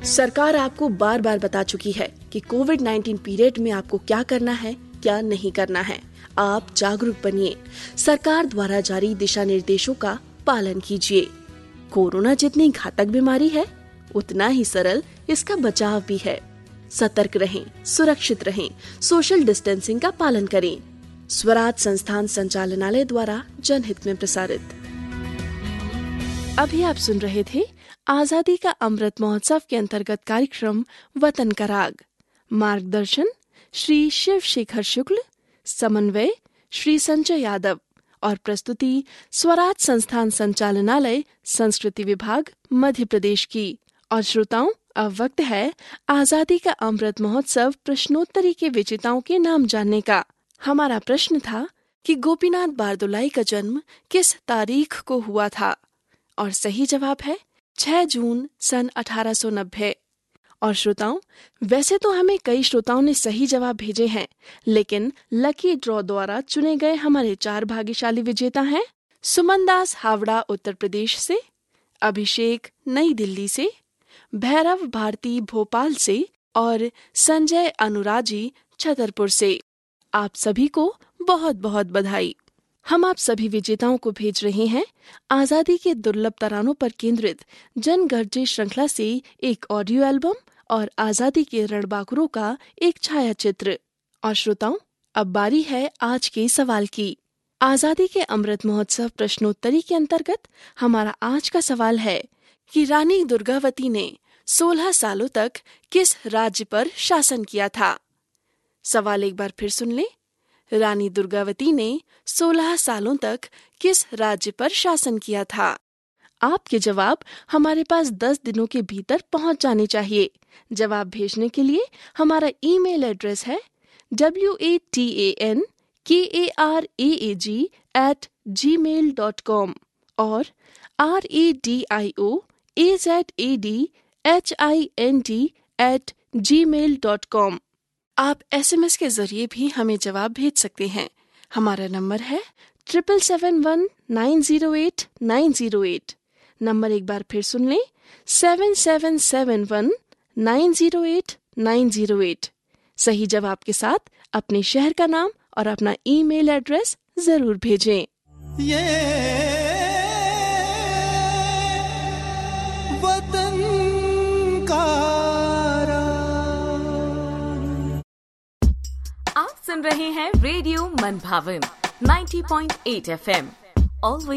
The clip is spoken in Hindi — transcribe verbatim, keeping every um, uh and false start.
सरकार आपको बार बार बता चुकी है कि कोविड नाइन्टीन पीरियड में आपको क्या करना है, क्या नहीं करना है। आप जागरूक बनिए, सरकार द्वारा जारी दिशा निर्देशों का पालन कीजिए। कोरोना जितनी घातक बीमारी है, उतना ही सरल इसका बचाव भी है। सतर्क रहें, सुरक्षित रहें, सोशल डिस्टेंसिंग का पालन करें। स्वराज संस्थान संचालनालय द्वारा जनहित में प्रसारित। अभी आप सुन रहे थे आजादी का अमृत महोत्सव के अंतर्गत कार्यक्रम वतन का राग। मार्गदर्शन श्री शिव शेखर शुक्ल, समन्वय श्री संजय यादव और प्रस्तुति स्वराज संस्थान संचालनालय संस्कृति विभाग मध्य प्रदेश की। और श्रोताओं, अब वक्त है आजादी का अमृत महोत्सव प्रश्नोत्तरी के विजेताओं के नाम जानने का। हमारा प्रश्न था कि गोपीनाथ बारदुलाई का जन्म किस तारीख को हुआ था? और सही जवाब है छह जून सन अठारह सौ नब्बे। और श्रोताओं, वैसे तो हमें कई श्रोताओं ने सही जवाब भेजे हैं, लेकिन लकी ड्रॉ द्वारा चुने गए हमारे चार भाग्यशाली विजेता हैं सुमन दास हावड़ा उत्तर प्रदेश से, अभिषेक नई दिल्ली से, भैरव भारती भोपाल से और संजय अनुराजी छतरपुर से। आप सभी को बहुत बहुत बधाई। हम आप सभी विजेताओं को भेज रहे हैं आजादी के दुर्लभ तरानों पर केंद्रित जनगर्जे श्रृंखला से एक ऑडियो एल्बम और आजादी के रणबांकुरों का एक छायाचित्र। और श्रोताओं, अब बारी है आज के सवाल की। आजादी के अमृत महोत्सव प्रश्नोत्तरी के अंतर्गत हमारा आज का सवाल है कि रानी दुर्गावती ने सोलह सालों तक किस राज्य पर शासन किया था? सवाल एक बार फिर सुन लें। रानी दुर्गावती ने सोलह सालों तक किस राज्य पर शासन किया था? आपके जवाब हमारे पास दस दिनों के भीतर पहुंच जाने चाहिए। जवाब भेजने के लिए हमारा ईमेल एड्रेस है W A T A N के A R A A ji eight ji mail dot com और R A D I O A Z A D H I N D eight ji mail dot com. आप एस एम एस के जरिए भी हमें जवाब भेज सकते हैं। हमारा नंबर है triple seven one nine zero eight nine zero eight. Number एक बार फिर सुन लें, seven seven seven one nine zero eight nine zero eight. सही जवाब के साथ अपने शहर का नाम और अपना ईमेल एड्रेस जरूर भेजें। ये वतन का आप सुन रहे हैं रेडियो मनभावन ninety point eight F M. Always